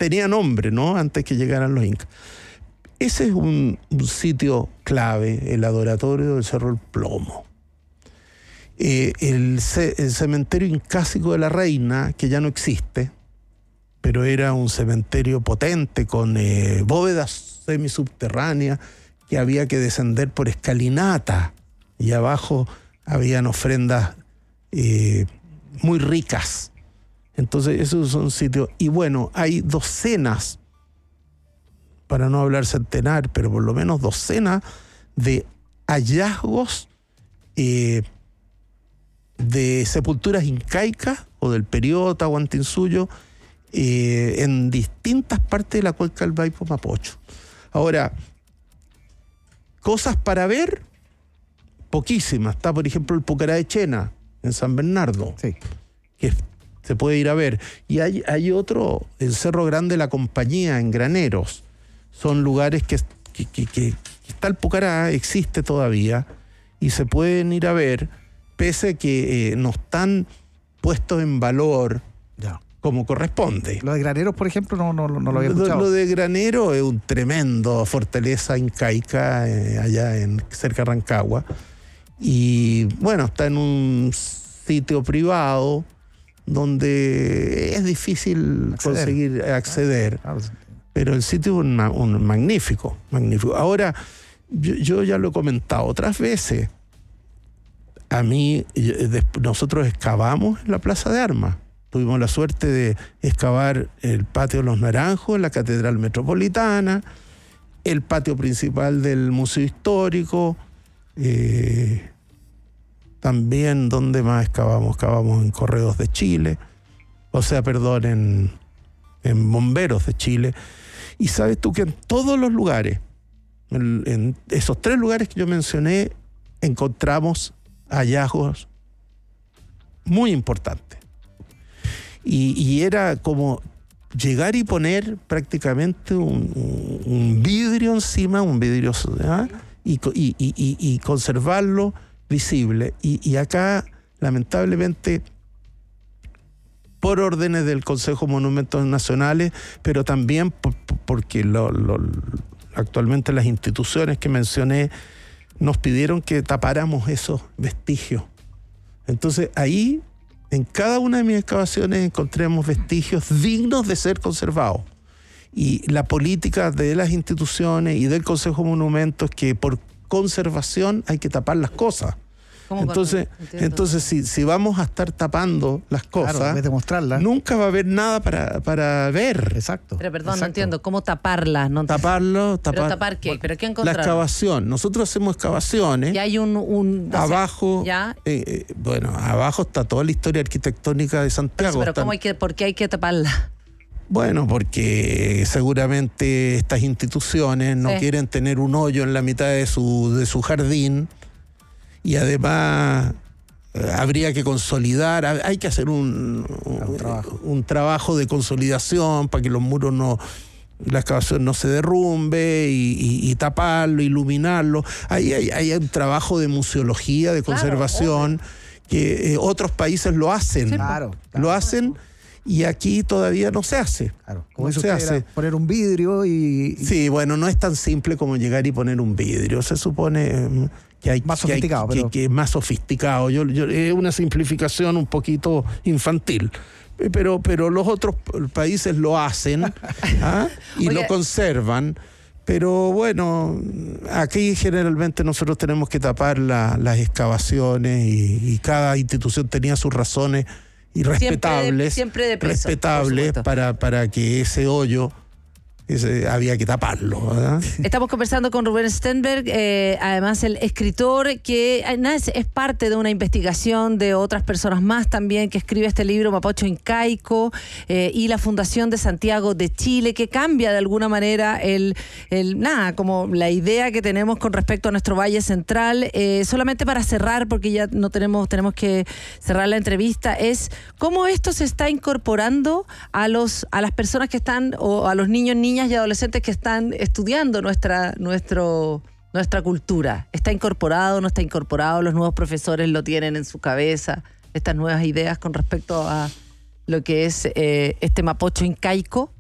tenía nombre, ¿no? Antes que llegaran los incas. Ese es un sitio clave, el adoratorio del Cerro El Plomo. El cementerio incásico de la Reina, que ya no existe, pero era un cementerio potente con bóvedas semisubterráneas que había que descender por escalinata, y abajo habían ofrendas muy ricas. Entonces esos son sitios, y bueno, hay docenas, para no hablar centenar, pero por lo menos docenas de hallazgos de sepulturas incaicas o del periodo Tahuantinsuyo en distintas partes de la cuenca del Maipo Mapocho. Ahora, cosas para ver, poquísimas. Está, por ejemplo, el Pucará de Chena, en San Bernardo, sí, que se puede ir a ver. Y hay otro, el Cerro Grande de la Compañía, en Graneros. Son lugares que está el Pucará, existe todavía, y se pueden ir a ver, pese a que no están puestos en valor como corresponde. Lo de Graneros, por ejemplo, no lo había escuchado. Lo de Granero es un tremendo fortaleza incaica allá cerca de Rancagua. Y bueno, está en un sitio privado donde es difícil conseguir acceder. Claro. Pero el sitio es un magnífico. Ahora, yo ya lo he comentado otras veces. Nosotros excavamos en la Plaza de Armas. Tuvimos la suerte de excavar el patio de los Naranjos, en la Catedral Metropolitana, el patio principal del Museo Histórico. También, ¿dónde más excavamos? Excavamos en Correos de Chile. En Bomberos de Chile. Y sabes tú que en todos los lugares, en esos 3 lugares que yo mencioné, encontramos hallazgos muy importantes. Y era como llegar y poner prácticamente un vidrio encima, y conservarlo visible. Y acá, lamentablemente, por órdenes del Consejo de Monumentos Nacionales, pero también porque actualmente las instituciones que mencioné nos pidieron que tapáramos esos vestigios. Entonces ahí, en cada una de mis excavaciones, encontramos vestigios dignos de ser conservados. Y la política de las instituciones y del Consejo de Monumentos es que por conservación hay que tapar las cosas. Entonces si vamos a estar tapando las cosas, claro, en vez de mostrarlas, nunca va a haber nada para ver. Exacto. Pero perdón, exacto. No entiendo. ¿Cómo taparlas? No ¿Tapar qué? ¿Pero qué encontraron? La excavación. Nosotros hacemos excavaciones. Y hay abajo. ¿ya? Abajo está toda la historia arquitectónica de Santiago. Pero ¿por qué hay que taparla? Bueno, porque seguramente estas instituciones no quieren tener un hoyo en la mitad de su jardín. Y además habría que consolidar, hay que hacer un trabajo de consolidación para que los muros la excavación no se derrumbe y taparlo, iluminarlo. Hay un trabajo de museología, de conservación, que otros países lo hacen. Sí, claro. Lo hacen y aquí todavía no se hace. Claro. Como no se hace. Poner un vidrio y... Sí, bueno, no es tan simple como llegar y poner un vidrio. Se supone... que es más sofisticado. Es una simplificación un poquito infantil. Pero los otros países lo hacen y lo conservan. Pero bueno, aquí generalmente nosotros tenemos que tapar las excavaciones y cada institución tenía sus razones y respetables, siempre de peso, respetables para que ese hoyo había que taparlo, ¿verdad? Estamos conversando con Rubén Stenberg, además el escritor que es parte de una investigación de otras personas más también, que escribe este libro Mapocho Incaico, y la Fundación de Santiago de Chile, que cambia de alguna manera como la idea que tenemos con respecto a nuestro Valle Central. Solamente para cerrar, porque ya no tenemos que cerrar la entrevista, es cómo esto se está incorporando a las personas que están, o a los niños, niñas y adolescentes que están estudiando nuestra cultura. ¿Está incorporado, no está incorporado? ¿Los nuevos profesores lo tienen en su cabeza? Estas nuevas ideas con respecto a lo que es este Mapocho Incaico.